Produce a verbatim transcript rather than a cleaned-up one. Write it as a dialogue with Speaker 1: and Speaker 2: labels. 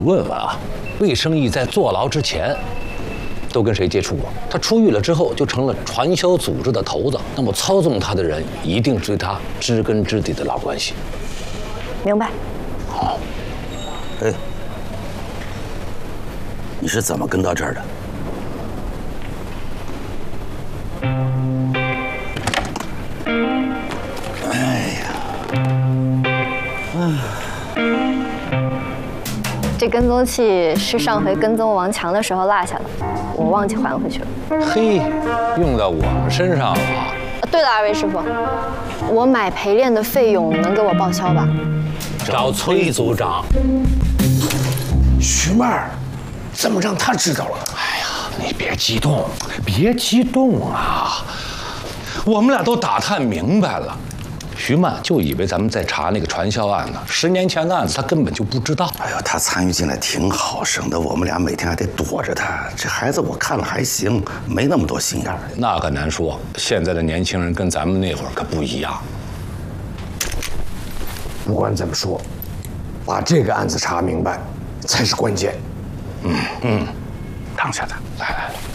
Speaker 1: 问问啊，魏生义在坐牢之前都跟谁接触过？他出狱了之后就成了传销组织的头子，那么操纵他的人一定是对他知根知底的老关系。
Speaker 2: 明白。
Speaker 1: 好。
Speaker 3: 哎，你是怎么跟到这儿的？哎呀，
Speaker 2: 嗯。这跟踪器是上回跟踪王强的时候落下的，我忘记还回去了。
Speaker 1: 嘿，用到我们身上了。
Speaker 2: 对了，二位师傅，我买陪练的费用能给我报销吧？
Speaker 1: 找崔组长。
Speaker 4: 徐妹儿，怎么让他知道了？
Speaker 1: 哎呀，你别激动，别激动啊！我们俩都打探明白了。徐曼就以为咱们在查那个传销案呢，十年前的案子他根本就不知道。
Speaker 3: 哎呦，他参与进来挺好，省得我们俩每天还得躲着他。这孩子我看了还行，没那么多心眼儿。
Speaker 1: 那可难说，现在的年轻人跟咱们那会儿可不一样。
Speaker 4: 不管怎么说，把这个案子查明白才是关键。
Speaker 1: 嗯嗯，当下的，来来来。